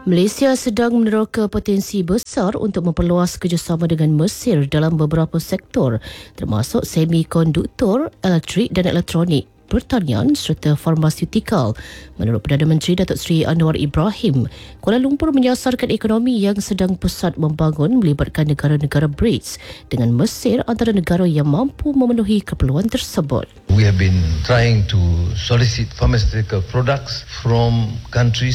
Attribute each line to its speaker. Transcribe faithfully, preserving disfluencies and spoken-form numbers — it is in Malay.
Speaker 1: Malaysia sedang meneroka potensi besar untuk memperluas kerjasama dengan Mesir dalam beberapa sektor, termasuk semikonduktor, elektrik dan elektronik, pertanian serta farmaseutikal. Menurut Perdana Menteri Datuk Seri Anwar Ibrahim, Kuala Lumpur menyasarkan ekonomi yang sedang pesat membangun melibatkan negara-negara BRICS dengan Mesir antara negara yang mampu memenuhi keperluan tersebut.
Speaker 2: We have been trying to solicit pharmaceutical products from countries